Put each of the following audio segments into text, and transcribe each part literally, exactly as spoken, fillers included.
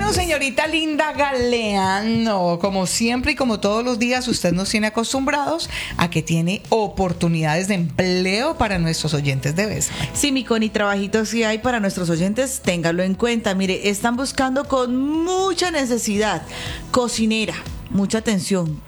Bueno, señorita Linda Galeano, como siempre y como todos los días, usted nos tiene acostumbrados a que tiene oportunidades de empleo para nuestros oyentes de Bésame. Sí, mi Connie, trabajitos sí hay para nuestros oyentes, téngalo en cuenta. Mire, están buscando con mucha necesidad cocinera. Mucha atención,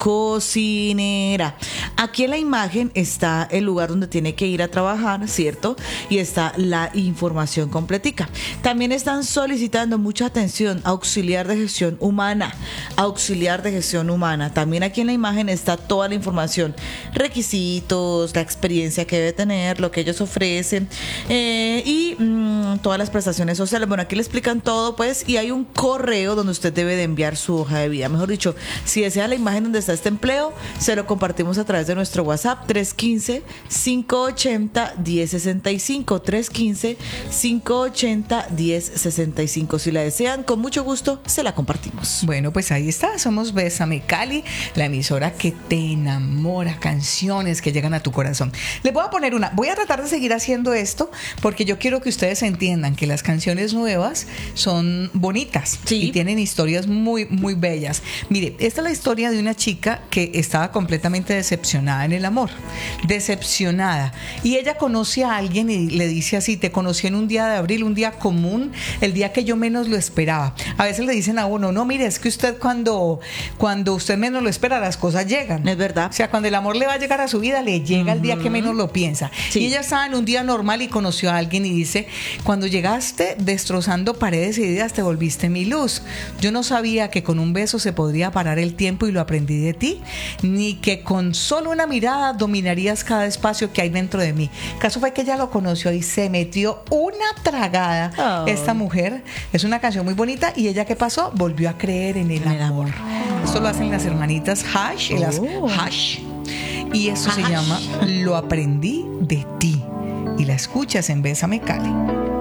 cocinera. Aquí en la imagen está el lugar donde tiene que ir a trabajar, ¿cierto? Y está la información completica. También están solicitando mucha atención, auxiliar de gestión humana, auxiliar de gestión humana. También aquí en la imagen está toda la información, requisitos, la experiencia que debe tener, lo que ellos ofrecen eh, y mmm, todas las prestaciones sociales. Bueno, aquí le explican todo, pues, y hay un correo donde usted debe de enviar su hoja de vida. Mejor dicho, si desea la imagen donde está este empleo, se lo compartimos a través de nuestro WhatsApp tres uno cinco, cinco ocho cero, uno cero seis cinco, tres uno cinco, cinco ocho cero, uno cero seis cinco. Si la desean, con mucho gusto se la compartimos. Bueno, pues ahí está, somos Bésame Cali, la emisora que te enamora, canciones que llegan a tu corazón. Les voy a poner una, voy a tratar de seguir haciendo esto porque yo quiero que ustedes entiendan que las canciones nuevas son bonitas, sí, y tienen historias muy, muy bellas. Mire, esta es la historia de una chica que estaba completamente decepcionada en el amor, decepcionada, y ella conoce a alguien y le dice así: te conocí en un día de abril, un día común, el día que yo menos lo esperaba. A veces le dicen a uno: no, mire, es que usted cuando, cuando usted menos lo espera, las cosas llegan. Es verdad. O sea, cuando el amor le va a llegar a su vida, le llega uh-huh. el día que menos lo piensa. Sí. Y ella estaba en un día normal y conoció a alguien y dice: cuando llegaste destrozando paredes y vidas, te volviste mi luz. Yo no sabía que con un beso se podría parar el tiempo y lo aprendí de ti, ni que con solo una mirada dominarías cada espacio que hay dentro de mí. El caso fue que ella lo conoció y se metió una tragada. Oh. Esta mujer, es una canción muy bonita, y ella, ¿qué pasó? Volvió a creer en el, en el amor. amor. Esto lo hacen las hermanitas Hash y oh. las Hash, y esto Hash. se llama Lo aprendí de ti, y la escuchas en Bésame Cali.